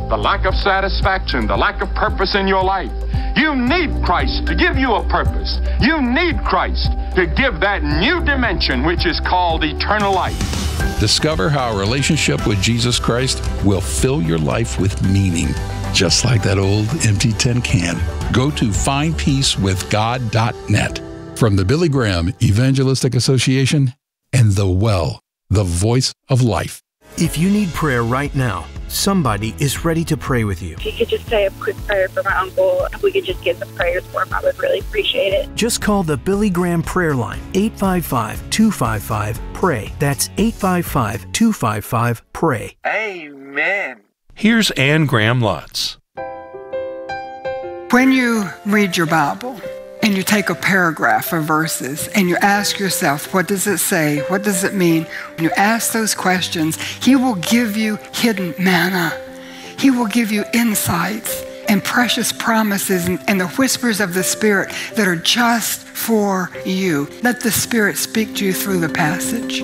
the lack of satisfaction, the lack of purpose in your life. You need Christ to give you a purpose. You need Christ to give that new dimension which is called eternal life. Discover how a relationship with Jesus Christ will fill your life with meaning, just like that old empty tin can. Go to findpeacewithgod.net. From the Billy Graham Evangelistic Association and The Well, the voice of life. If you need prayer right now, somebody is ready to pray with you. If you could just say a quick prayer for my uncle, if we could just get some prayers for him, I would really appreciate it. Just call the Billy Graham prayer line, 855-255-PRAY. That's 855-255-PRAY. Amen. Here's Anne Graham Lotz. When you read your Bible and you take a paragraph of verses and you ask yourself, what does it say? What does it mean? When you ask those questions, He will give you hidden manna. He will give you insights and precious promises and the whispers of the Spirit that are just for you. Let the Spirit speak to you through the passage.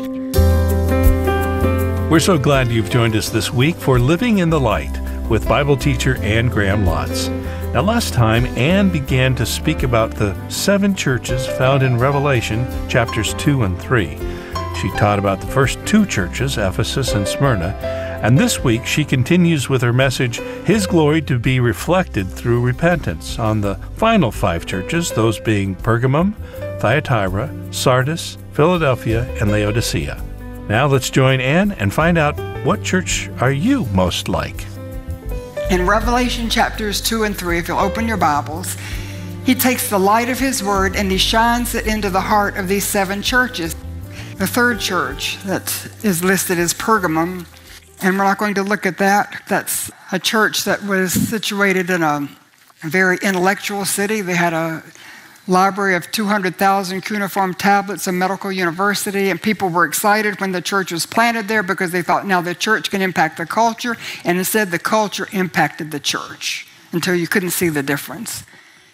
We're so glad you've joined us this week for Living in the Light with Bible teacher Anne Graham Lotz. Now, last time, Anne began to speak about the 7 churches found in Revelation, chapters 2 and 3. She taught about the first 2 churches, Ephesus and Smyrna, and this week she continues with her message, His glory to be reflected through repentance, on the final 5 churches, those being Pergamum, Thyatira, Sardis, Philadelphia, and Laodicea. Now let's join Anne and find out, what church are you most like? In Revelation chapters 2 and 3, if you'll open your Bibles, He takes the light of His Word and He shines it into the heart of these 7 churches. The 3rd church that is listed is Pergamum, and we're not going to look at that. That's a church that was situated in a very intellectual city. They had a library of 200,000 cuneiform tablets, a medical university, and people were excited when the church was planted there because they thought, now the church can impact the culture, and instead the culture impacted the church until you couldn't see the difference.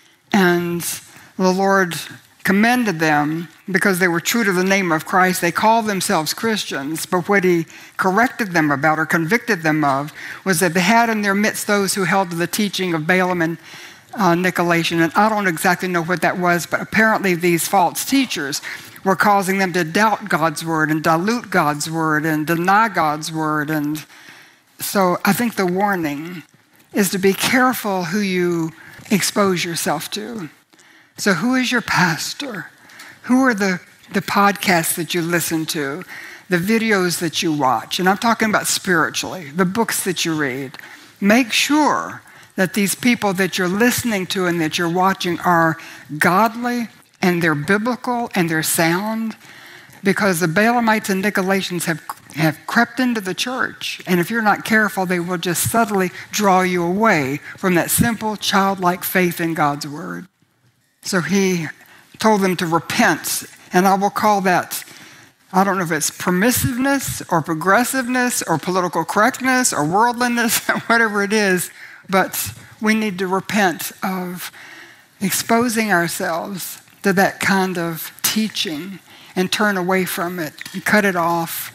And the Lord commended them because they were true to the name of Christ. They called themselves Christians, but what He corrected them about or convicted them of was that they had in their midst those who held to the teaching of Balaam and Nicolaitan, and I don't exactly know what that was, but apparently these false teachers were causing them to doubt God's word and dilute God's word and deny God's word. And so I think the warning is to be careful who you expose yourself to. So who is your pastor? Who are the podcasts that you listen to, the videos that you watch? And I'm talking about spiritually, the books that you read. Make sure that these people that you're listening to and that you're watching are godly and they're biblical and they're sound, because the Balaamites and Nicolaitans have crept into the church, and if you're not careful, they will just subtly draw you away from that simple childlike faith in God's word. So He told them to repent, and I will call that, I don't know if it's permissiveness or progressiveness or political correctness or worldliness, whatever it is, but we need to repent of exposing ourselves to that kind of teaching and turn away from it and cut it off.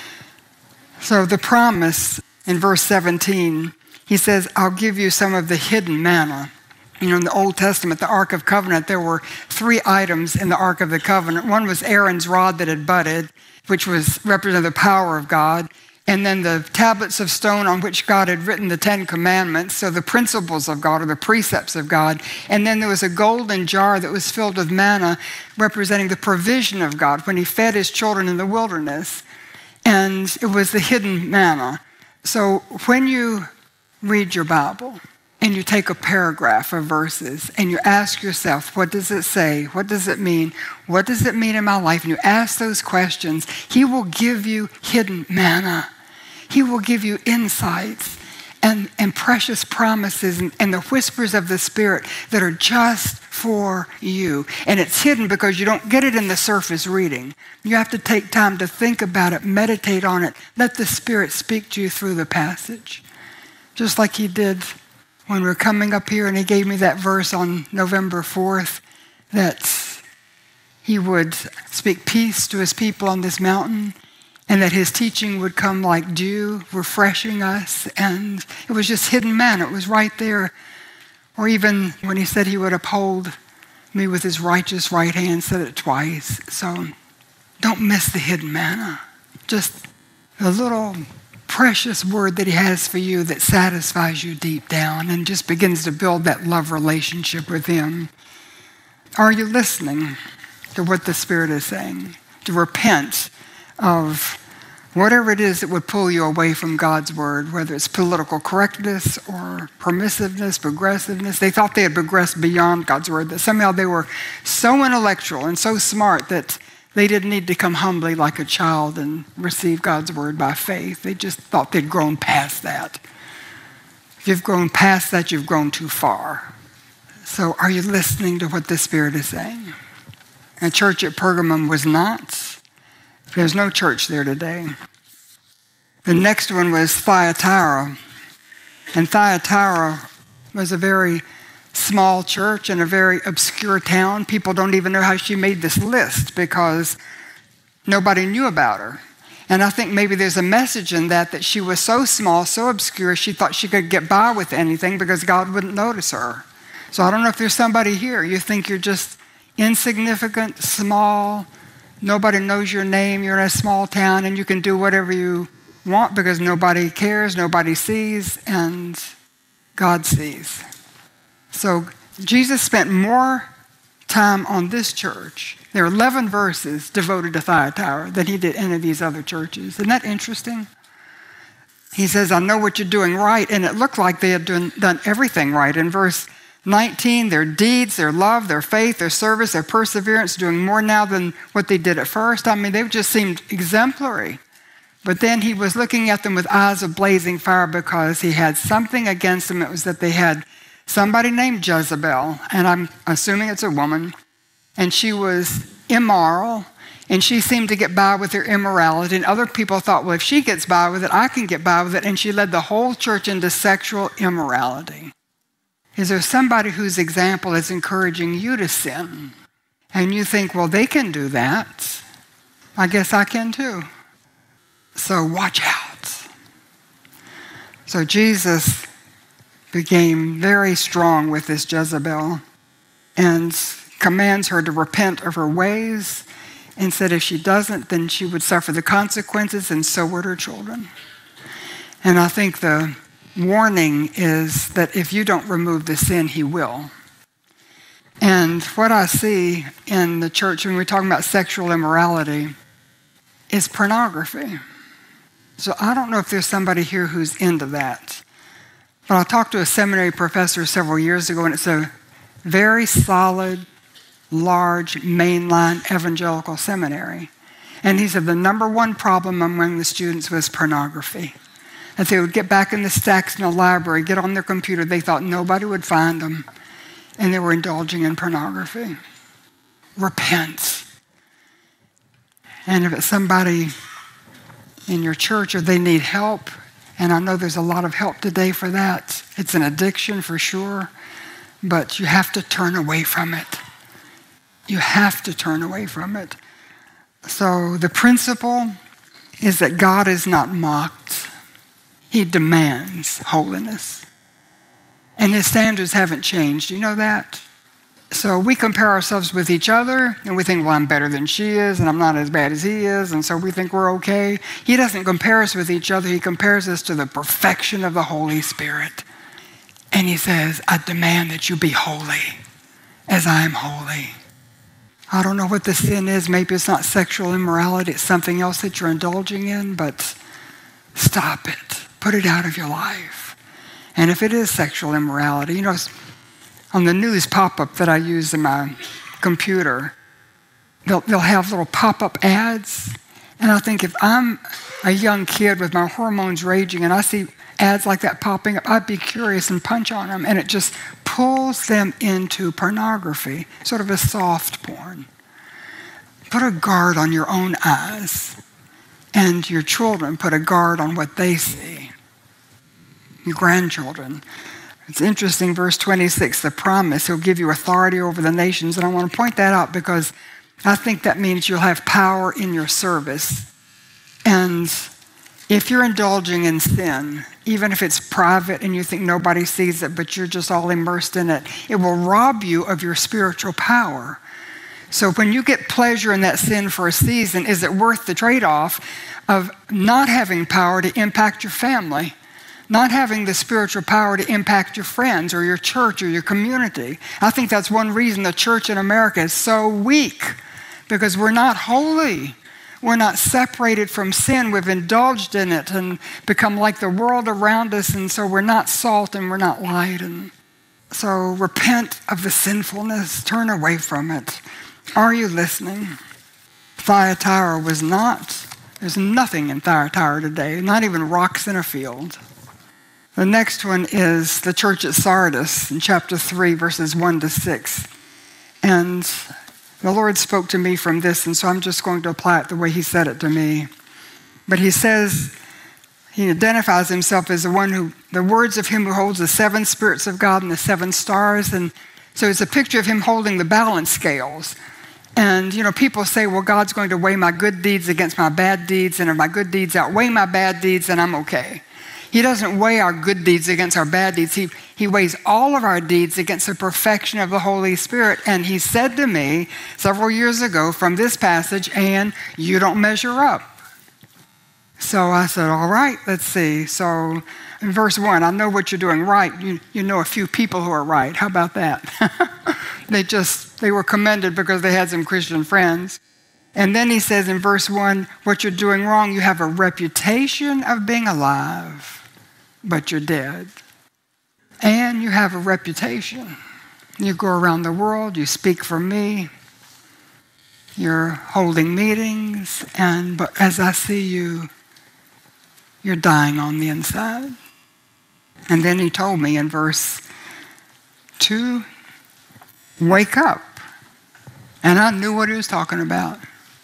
So the promise in verse 17, He says, I'll give you some of the hidden manna. You know, in the Old Testament, the Ark of Covenant, there were 3 items in the Ark of the Covenant. One was Aaron's rod that had budded, which represented the power of God. And then the tablets of stone on which God had written the 10 Commandments, so the principles of God or the precepts of God. And then there was a golden jar that was filled with manna, representing the provision of God when He fed His children in the wilderness. And it was the hidden manna. So when you read your Bible and you take a paragraph of verses and you ask yourself, what does it say? What does it mean? What does it mean in my life? And you ask those questions, He will give you hidden manna. He will give you insights and precious promises and the whispers of the Spirit that are just for you. And it's hidden because you don't get it in the surface reading. You have to take time to think about it, meditate on it, let the Spirit speak to you through the passage. Just like He did when we were coming up here and He gave me that verse on November 4th, that He would speak peace to His people on this mountain, and that his teaching would come like dew, refreshing us, and it was just hidden manna. It was right there. Or even when he said he would uphold me with his righteous right hand, said it twice. So don't miss the hidden manna. Just a little precious word that he has for you that satisfies you deep down and just begins to build that love relationship with him. Are you listening to what the Spirit is saying? To repent of whatever it is that would pull you away from God's word, whether it's political correctness or permissiveness, progressiveness. They thought they had progressed beyond God's word, that somehow they were so intellectual and so smart that they didn't need to come humbly like a child and receive God's word by faith. They just thought they'd grown past that. If you've grown past that, you've grown too far. So are you listening to what the Spirit is saying? The church at Pergamum was not. There's no church there today. The next one was Thyatira. And Thyatira was a very small church in a very obscure town. People don't even know how she made this list because nobody knew about her. And I think maybe there's a message in that she was so small, so obscure, she thought she could get by with anything because God wouldn't notice her. So I don't know if there's somebody here, you think you're just insignificant, small, nobody knows your name, you're in a small town, and you can do whatever you want because nobody cares, nobody sees, and God sees. So Jesus spent more time on this church. There are 11 verses devoted to Thyatira than he did any of these other churches. Isn't that interesting? He says, I know what you're doing right, and it looked like they had done everything right. In verse 19, their deeds, their love, their faith, their service, their perseverance, doing more now than what they did at first. I mean, they just seemed exemplary. But then he was looking at them with eyes of blazing fire because he had something against them. It was that they had somebody named Jezebel, and I'm assuming it's a woman, and she was immoral, and she seemed to get by with her immorality, and other people thought, well, if she gets by with it, I can get by with it, and she led the whole church into sexual immorality. Is there somebody whose example is encouraging you to sin? And you think, well, they can do that. I guess I can too. So watch out. So Jesus became very strong with this Jezebel and commands her to repent of her ways and said if she doesn't, then she would suffer the consequences, and so would her children. And I think the warning is that if you don't remove the sin, he will. And what I see in the church when we're talking about sexual immorality is pornography. So I don't know if there's somebody here who's into that. But I talked to a seminary professor several years ago, and it's a very solid, large, mainline evangelical seminary. And he said the number one problem among the students was pornography. As they would get back in the stacks in the library, get on their computer, they thought nobody would find them, and they were indulging in pornography. Repent. And if it's somebody in your church or they need help, and I know there's a lot of help today for that. It's an addiction for sure, but you have to turn away from it. You have to turn away from it. So the principle is that God is not mocked. He demands holiness. And his standards haven't changed. You know that? So we compare ourselves with each other, and we think, well, I'm better than she is, and I'm not as bad as he is, and so we think we're okay. He doesn't compare us with each other. He compares us to the perfection of the Holy Spirit. And he says, I demand that you be holy as I am holy. I don't know what the sin is. Maybe it's not sexual immorality. It's something else that you're indulging in, but stop it. Put it out of your life. And if it is sexual immorality, you know, on the news pop-up that I use in my computer, they'll have little pop-up ads. And I think if I'm a young kid with my hormones raging and I see ads like that popping up, I'd be curious and punch on them. And it just pulls them into pornography, sort of a soft porn. Put a guard on your own eyes. And your children, put a guard on what they see. Your grandchildren. It's interesting, verse 26, the promise, he'll give you authority over the nations. And I want to point that out because I think that means you'll have power in your service. And if you're indulging in sin, even if it's private and you think nobody sees it, but you're just all immersed in it, it will rob you of your spiritual power. So when you get pleasure in that sin for a season, is it worth the trade-off of not having power to impact your family, not having the spiritual power to impact your friends or your church or your community? I think that's one reason the church in America is so weak, because we're not holy. We're not separated from sin. We've indulged in it and become like the world around us, and so we're not salt and we're not light. And so repent of the sinfulness. Turn away from it. Are you listening? Thyatira was not. There's nothing in Thyatira today, not even rocks in a field. The next one is the church at Sardis in chapter 3, verses 1 to 6. And the Lord spoke to me from this, and so I'm just going to apply it the way he said it to me. But he says, he identifies himself as the words of him who holds the 7 spirits of God and the 7 stars. And so it's a picture of him holding the balance scales. And, people say, well, God's going to weigh my good deeds against my bad deeds, and if my good deeds outweigh my bad deeds, then I'm okay. He doesn't weigh our good deeds against our bad deeds. He weighs all of our deeds against the perfection of the Holy Spirit. And he said to me several years ago from this passage, "Ann, you don't measure up." So I said, all right, let's see. So in verse 1, I know what you're doing right. You know a few people who are right. How about that? They were commended because they had some Christian friends. And then he says in verse 1, what you're doing wrong, you have a reputation of being alive, but you're dead. And you have a reputation. You go around the world, you speak for me, you're holding meetings, but as I see you, you're dying on the inside. And then he told me in verse 2, wake up. And I knew what he was talking about.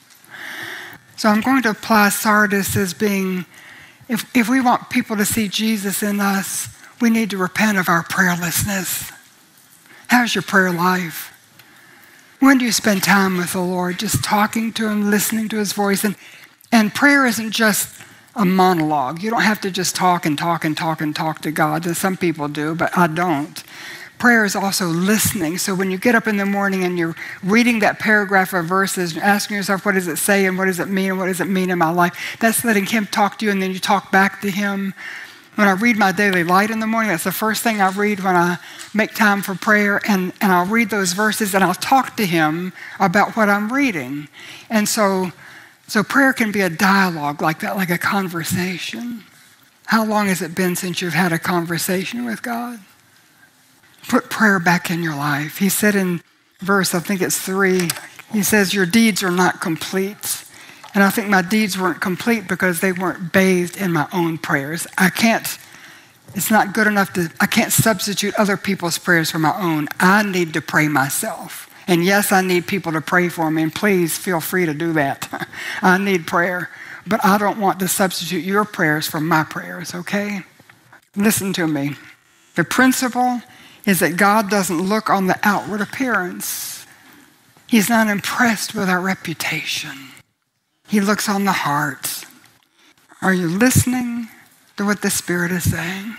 So I'm going to apply Sardis as being, if we want people to see Jesus in us, we need to repent of our prayerlessness. How's your prayer life? When do you spend time with the Lord, just talking to him, listening to his voice? And prayer isn't just a monologue. You don't have to just talk and talk and talk and talk to God. And some people do, but I don't. Prayer is also listening. So when you get up in the morning and you're reading that paragraph of verses, and asking yourself, what does it say and what does it mean and what does it mean in my life? That's letting him talk to you, and then you talk back to him. When I read my daily light in the morning, that's the first thing I read when I make time for prayer, and I'll read those verses and I'll talk to him about what I'm reading. And so prayer can be a dialogue like that, like a conversation. How long has it been since you've had a conversation with God? Put prayer back in your life. He said in verse, I think it's 3, he says, your deeds are not complete. And I think my deeds weren't complete because they weren't bathed in my own prayers. It's not good enough I can't substitute other people's prayers for my own. I need to pray myself. And yes, I need people to pray for me, and please feel free to do that. I need prayer, but I don't want to substitute your prayers for my prayers, okay? Listen to me. The principle is that God doesn't look on the outward appearance. He's not impressed with our reputation. He looks on the heart. Are you listening to what the Spirit is saying?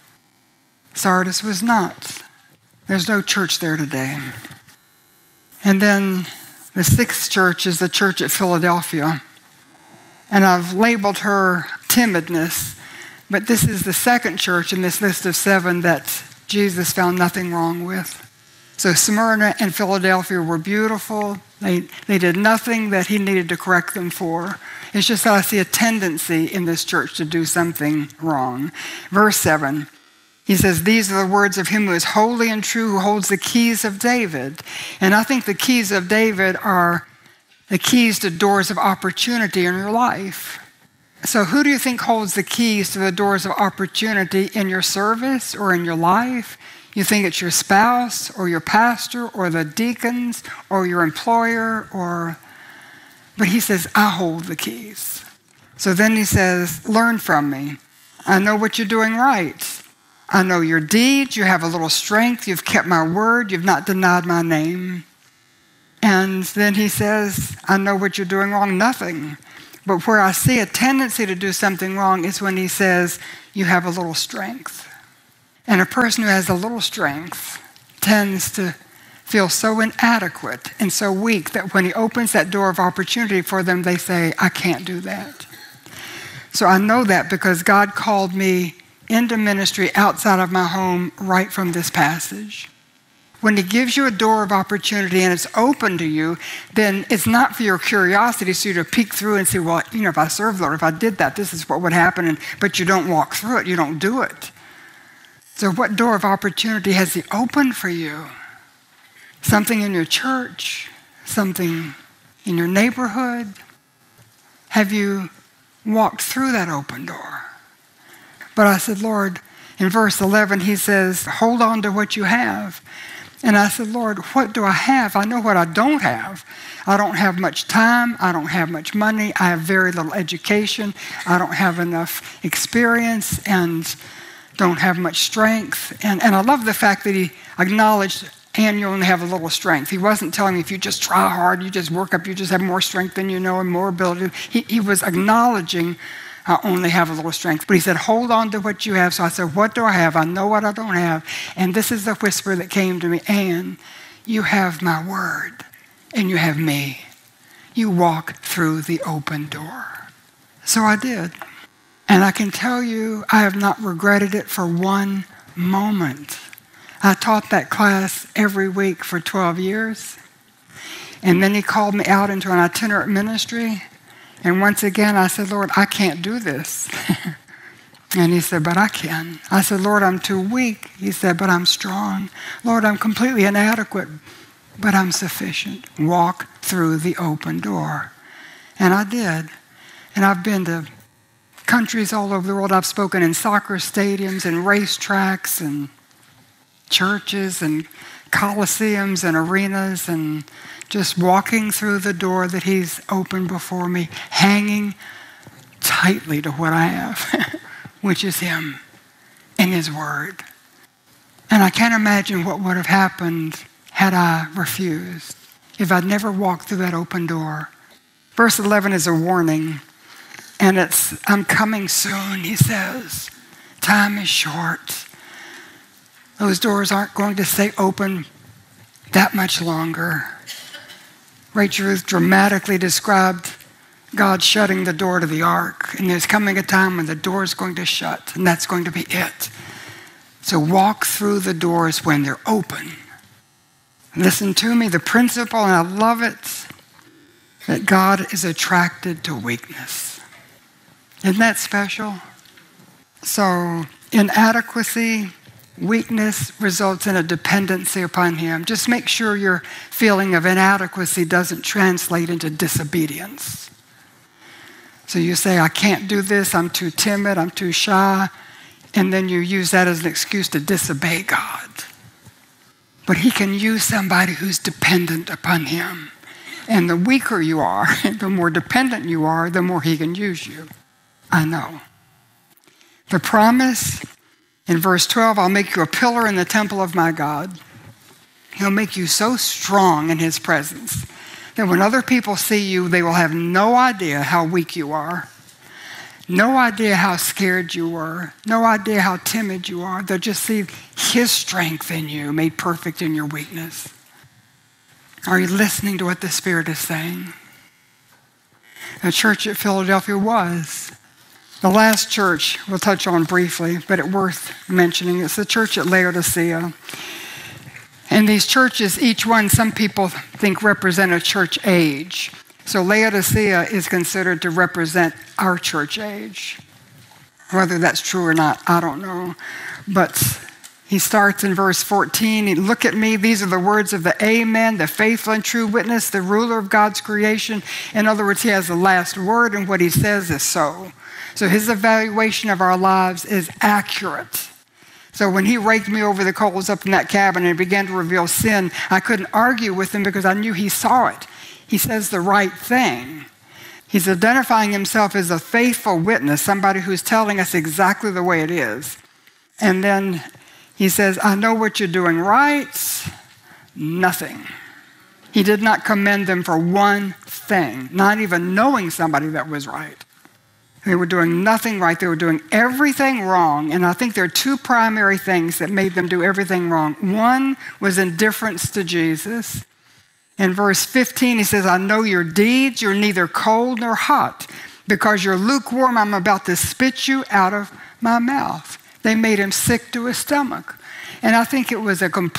Sardis was not. There's no church there today. And then the 6th church is the church at Philadelphia. And I've labeled her timidness, but this is the 2nd church in this list of 7 that Jesus found nothing wrong with. So Smyrna and Philadelphia were beautiful. They did nothing that he needed to correct them for. It's just that I see a tendency in this church to do something wrong. Verse 7, he says, these are the words of him who is holy and true, who holds the keys of David. And I think the keys of David are the keys to doors of opportunity in your life. So who do you think holds the keys to the doors of opportunity in your service or in your life? You think it's your spouse or your pastor or the deacons or your employer, but he says, I hold the keys. So then he says, learn from me. I know what you're doing right. I know your deeds. You have a little strength. You've kept my word. You've not denied my name. And then he says, I know what you're doing wrong. Nothing. But where I see a tendency to do something wrong is when he says, you have a little strength. And a person who has a little strength tends to feel so inadequate and so weak that when he opens that door of opportunity for them, they say, I can't do that. So I know that because God called me into ministry outside of my home right from this passage. When he gives you a door of opportunity and it's open to you, then it's not for your curiosity, so you to peek through and say, well, if I serve the Lord, if I did that, this is what would happen. But you don't walk through it. You don't do it. So what door of opportunity has he opened for you? Something in your church? Something in your neighborhood? Have you walked through that open door? But I said, Lord, in verse 11, he says, hold on to what you have. And I said, Lord, what do I have? I know what I don't have. I don't have much time. I don't have much money. I have very little education. I don't have enough experience and don't have much strength. And I love the fact that he acknowledged, and you only have a little strength. He wasn't telling me if you just try hard, you just work up, you just have more strength than you know and more ability. He was acknowledging I only have a little strength. But he said, hold on to what you have. So I said, what do I have? I know what I don't have. And this is the whisper that came to me. Anne, you have my word and you have me. You walk through the open door. So I did. And I can tell you, I have not regretted it for one moment. I taught that class every week for 12 years. And then he called me out into an itinerant ministry. And once again, I said, Lord, I can't do this. And he said, but I can. I said, Lord, I'm too weak. He said, but I'm strong. Lord, I'm completely inadequate, but I'm sufficient. Walk through the open door. And I did. And I've been to countries all over the world. I've spoken in soccer stadiums and racetracks and churches and coliseums and arenas, and just walking through the door that he's opened before me, hanging tightly to what I have, which is him and his word. And I can't imagine what would have happened had I refused, if I'd never walked through that open door. Verse 11 is a warning, and it's, I'm coming soon, he says. Time is short. Those doors aren't going to stay open that much longer. Rachel Ruth dramatically described God shutting the door to the ark, and there's coming a time when the door is going to shut, and that's going to be it. So walk through the doors when they're open. Listen to me, the principle, and I love it, that God is attracted to weakness. Isn't that special? So inadequacy, weakness results in a dependency upon him. Just make sure your feeling of inadequacy doesn't translate into disobedience. So you say, I can't do this, I'm too timid, I'm too shy, and then you use that as an excuse to disobey God. But he can use somebody who's dependent upon him. And the weaker you are, the more dependent you are, the more he can use you. I know. The promise in verse 12, I'll make you a pillar in the temple of my God. He'll make you so strong in his presence that when other people see you, they will have no idea how weak you are, no idea how scared you were, no idea how timid you are. They'll just see his strength in you, made perfect in your weakness. Are you listening to what the Spirit is saying? The church at Philadelphia was. The last church we'll touch on briefly, but it's worth mentioning. It's the church at Laodicea. And these churches, each one, some people think represent a church age. So Laodicea is considered to represent our church age. Whether that's true or not, I don't know. But he starts in verse 14. Look at me. These are the words of the Amen, the faithful and true witness, the ruler of God's creation. In other words, he has the last word, and what he says is so. So his evaluation of our lives is accurate. So when he raked me over the coals up in that cabin and began to reveal sin, I couldn't argue with him because I knew he saw it. He says the right thing. He's identifying himself as a faithful witness, somebody who's telling us exactly the way it is. And then he says, I know what you're doing right. Nothing. He did not commend them for one thing. thing, not even knowing somebody that was right. They were doing nothing right. They were doing everything wrong. And I think there are two primary things that made them do everything wrong. One was indifference to Jesus. In verse 15, he says, I know your deeds. You're neither cold nor hot. Because you're lukewarm, I'm about to spit you out of my mouth. They made him sick to his stomach. And I think it was a complete